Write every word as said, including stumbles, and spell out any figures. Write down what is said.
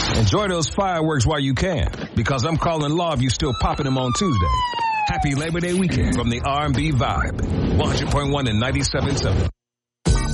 Enjoy those fireworks while you can, because I'm calling law if you still popping them on Tuesday. Happy Labor Day weekend from the R and B Vibe. one hundred point one and ninety-seven point seven.